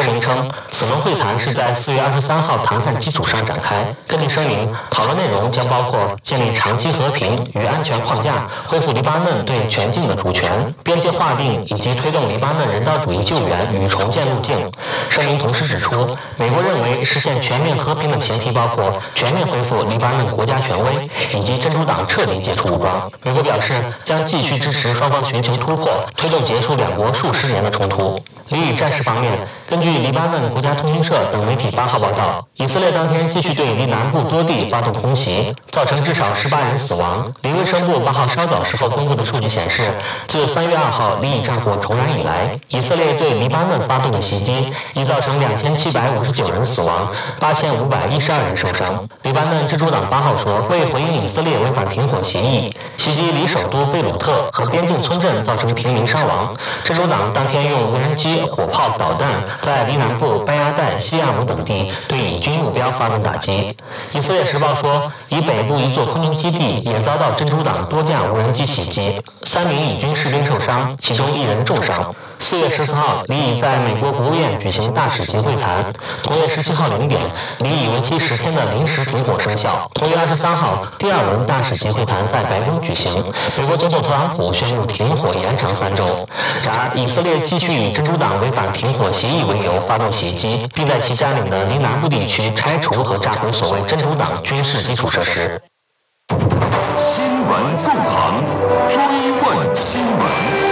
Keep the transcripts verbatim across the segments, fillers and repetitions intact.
声明称，此轮会谈是在四月二十三号谈判基础上展开。根据声明，讨论内容将包括建立长期和平与安全框架，恢复黎巴嫩对全境的主权、边界划定以及推动黎巴嫩人道主义救援与重建路径。声明同时指出，美国认为实现全面和平的前提包括全面恢复黎巴嫩国家权威以及真主党彻底解除武装。美国表示将继续支持双方寻求突破，推动结束两国数十年的冲突。黎以战事方面，根据黎巴嫩国家通讯社等媒体八号报道，以色列当天继续对黎南部多地发动空袭，造成至少十八人死亡。黎卫生部八号稍早时候公布的数据显示，自三月二号黎以战火重燃以来，以色列对黎巴嫩发动的袭击已造成两千七百五十九人死亡，八千五百一十二人受伤。黎巴嫩真主党八号说，为回应以色列违反停火协议，袭击黎首都贝鲁特和边境村镇，造成平民伤亡。真主党当天用无人机、火炮、导弹在黎南部拜亚代、西亚姆等地对以军目标发动打击。以色列时报说，以北部一座空军基地也遭到真主党多架无人机袭击，三名以军士兵受伤，其中一人重伤。四月十四号，黎以在美国国务院举行大使级会谈。同月十七号零点，黎以为期十天的临时停火生效。同月二十三号，第二轮大使级会谈在白宫举行。美国总统特朗普宣布停火延长三周。然而，以色列继续以真主党违反停火协议为由发动袭击，并在其占领的黎南部地区拆除和炸毁所谓真主党军事基础设施。 新闻纵横，追问新闻。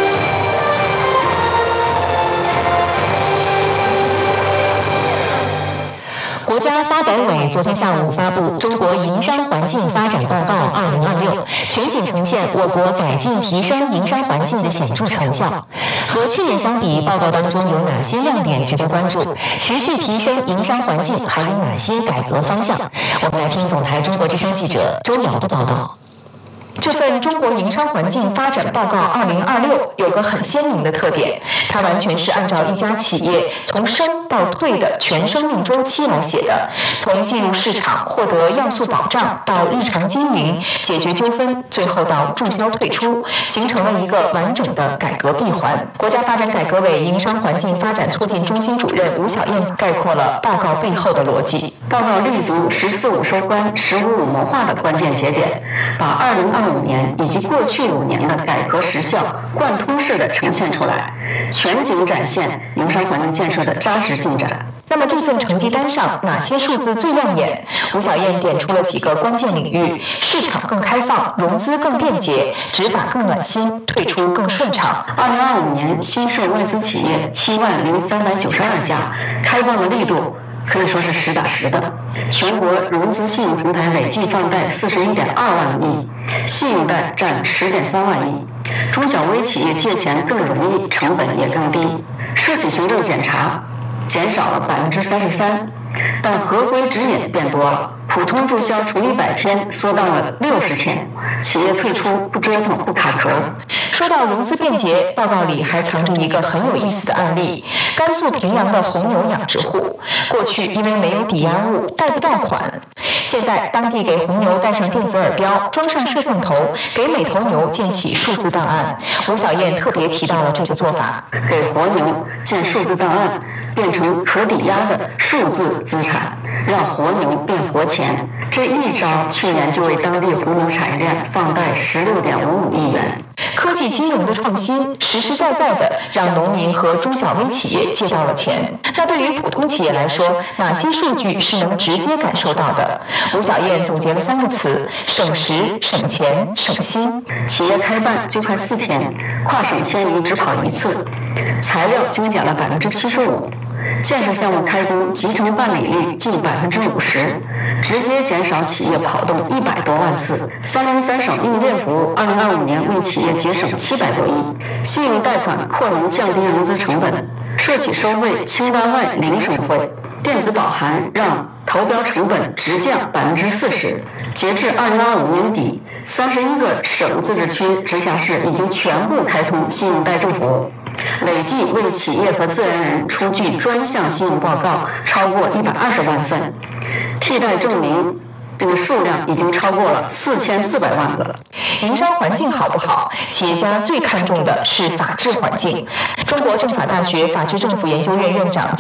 国家发改委昨天下午发布《中国营商环境发展报告二零二六》，全景呈现我国改进提升营商环境的显著成效。和去年相比，报告当中有哪些亮点值得关注？持续提升营商环境还有哪些改革方向？我们来听总台中国之声记者周瑶的报道。这份中国营商环境发展报告二零二六有个很鲜明的特点，它完全是按照一家企业从生到退的全生命周期来写的，从进入市场获得要素保障到日常经营解决纠纷，最后到注销退出，形成了一个完整的改革闭环。国家发展改革委营商环境发展促进中心主任吴小燕概括了报告背后的逻辑。 报告立足“十四五”收官、“十五五”谋划的关键节点，把二零二五年以及过去五年的改革实效贯通式的呈现出来，全景展现营商环境建设的扎实进展。 那么这份成绩单上哪些数字最亮眼？吴小燕点出了几个关键领域：市场更开放，融资更便捷，执法更暖心，退出更顺畅。 二零二五年新设外资企业七万零三百九十二家，开放的力度可以说是实打实的。全国融资信用平台累计放贷四十一点二万亿，信用贷占十点三万亿。中小微企业借钱更容易，成本也更低。涉企行政检查减少了百分之三十三，但合规指引变多了。普通注销除一百天缩到了六十天，企业退出不折腾不卡壳。 说到融资便捷，报告里还藏着一个很有意思的案例：甘肃平阳的红牛养殖户，过去因为没有抵押物贷不到款，现在当地给红牛带上电子耳标，装上摄像头，给每头牛建起数字档案。吴小燕特别提到了这个做法， 给活牛建数字档案，变成可抵押的数字资产，让活牛变活钱。这一招去年就为当地红牛产业链放贷十六点五五亿元。 科技金融的创新，实实在在的让农民和中小微企业借到了钱。那对于普通企业来说，哪些数据是能直接感受到的？吴小燕总结了三个词：省时、省钱、省心。 企业开办就快四天，跨省迁移只跑一次，材料精简了百分之七十五。建设项目开工集成办理率近百分之五十，直接减少企业跑动一百多万次。三零三省应变服务二零二五年为企业节省七百多亿，信用贷款扩容降低融资成本，涉企收费清单外零收费，电子保函让投标成本直降百分之四十。截至二零二五年底，三十一个省自治区、直辖市已经全部开通信用贷助服务。累计为企业和自然人出具专项信用报告超过一百二十万份，替代证明这个数量已经超过了四千四百万个。 营商环境好不好，企业家最看重的是法治环境。中国政法大学法治政府研究院院长